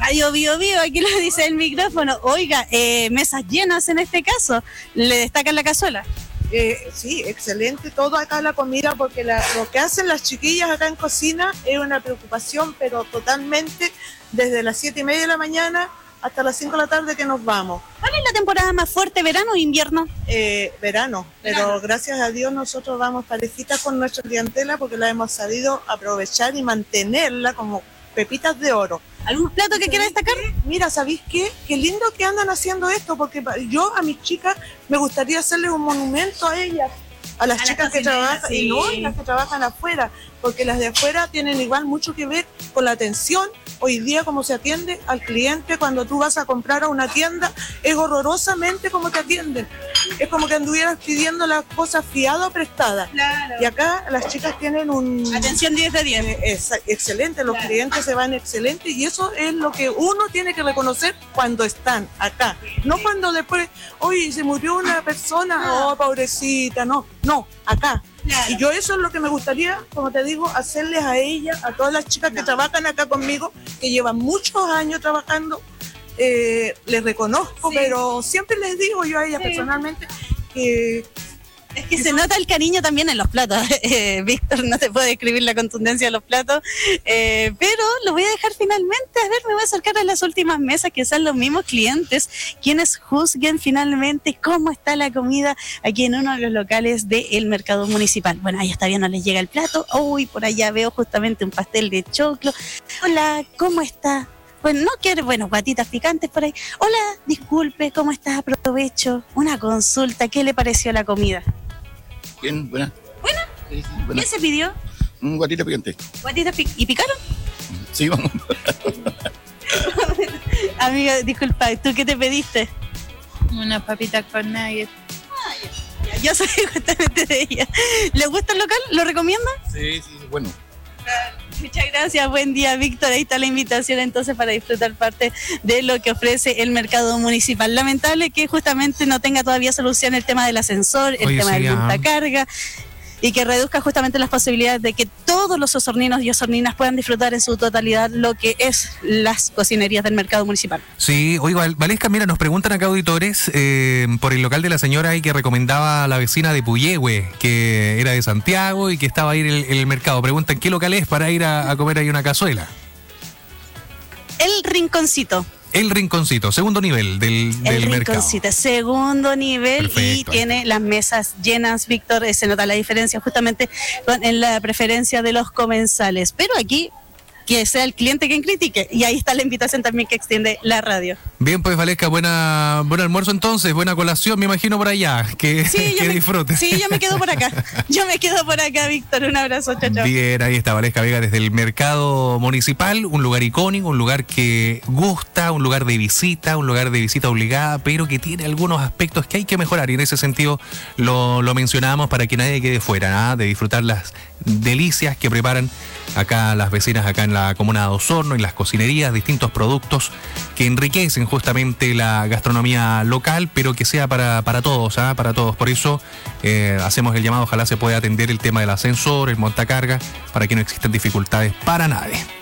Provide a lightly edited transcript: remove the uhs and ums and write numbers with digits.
Radio Bio Bio, aquí lo dice el micrófono. Oiga, mesas llenas en este caso. ¿Le destacan la cazuela? Sí, excelente todo acá la comida, porque lo que hacen las chiquillas acá en cocina es una preocupación, pero totalmente desde las 7:30 de la mañana hasta las 5 de la tarde que nos vamos. ¿Cuál es la temporada más fuerte, verano o invierno? Verano, pero gracias a Dios nosotros vamos parejitas con nuestra clientela porque la hemos sabido aprovechar y mantenerla como pepitas de oro. ¿Algún plato que quiera destacar? Mira, ¿sabéis qué? Qué lindo que andan haciendo esto, porque yo a mis chicas me gustaría hacerles un monumento a ellas, a las chicas que trabajan, sí. y no las que trabajan afuera, porque las de afuera tienen igual mucho que ver con la atención. Hoy día como se atiende al cliente cuando tú vas a comprar a una tienda, es horrorosamente como te atienden. Es como que anduvieras pidiendo las cosas fiadas o prestadas. Claro. Y acá las chicas tienen un... Atención 10 de 10. excelente, los clientes se van excelentes y eso es lo que uno tiene que reconocer cuando están acá. No cuando después, oye, se murió una persona, oh, pobrecita, no, acá. Claro. Y yo eso es lo que me gustaría, como te digo, hacerles a ella, a todas las chicas que trabajan acá conmigo, que llevan muchos años trabajando, les reconozco, pero siempre les digo yo a ellas personalmente que... Es que se nota el cariño también en los platos. Víctor, no te puedo describir la contundencia de los platos, pero lo voy a dejar finalmente. A ver, me voy a acercar a las últimas mesas, que sean los mismos clientes quienes juzguen finalmente cómo está la comida aquí en uno de los locales del mercado municipal. Bueno, ahí está bien, no les llega el plato. Uy, por allá veo justamente un pastel de choclo. Hola, ¿cómo está? Bueno, no quiere, guatitas picantes por ahí. Hola, disculpe, ¿cómo está? Aprovecho una consulta. ¿Qué le pareció la comida? Bien, buena. ¿Buena? Sí, buena. ¿Qué se pidió? Un guatita picante. ¿Guatitas ¿Y picaron? Sí, vamos. Amiga, disculpa, ¿tú qué te pediste? Unas papitas con nuggets. Yo soy justamente de ella. ¿Le gusta el local? ¿Lo recomienda? Sí, bueno. Muchas gracias, buen día, Víctor. Ahí está la invitación entonces para disfrutar parte de lo que ofrece el mercado municipal. Lamentable que justamente no tenga todavía solución el tema del ascensor, el tema del montacarga, y que reduzca justamente las posibilidades de que todos los osorninos y osorninas puedan disfrutar en su totalidad lo que es las cocinerías del mercado municipal. Sí, oiga, Valesca, mira, nos preguntan acá auditores por el local de la señora y que recomendaba a la vecina de Puyehue, que era de Santiago y que estaba ahí en el mercado. Preguntan qué local es para ir a comer ahí una cazuela. El Rinconcito. El Rinconcito, segundo nivel del mercado. Segundo nivel. Perfecto. Y tiene las mesas llenas, Víctor. Se nota la diferencia justamente en la preferencia de los comensales. Pero aquí, que sea el cliente quien critique. Y ahí está la invitación también que extiende la radio. Bien, pues Valesca, buen almuerzo entonces, buena colación, me imagino por allá, que disfrutes. Sí, yo me quedo por acá. Víctor, un abrazo, chao, chao. Bien, ahí está Valesca Vega desde el mercado municipal, un lugar icónico, un lugar que gusta, un lugar de visita obligada, pero que tiene algunos aspectos que hay que mejorar y en ese sentido lo mencionamos para que nadie quede fuera, de disfrutar las delicias que preparan acá las vecinas acá en la comuna de Osorno, en las cocinerías, distintos productos que enriquecen justamente la gastronomía local, pero que sea para todos, para todos. Por eso hacemos el llamado, ojalá se pueda atender el tema del ascensor, el montacarga, para que no existan dificultades para nadie.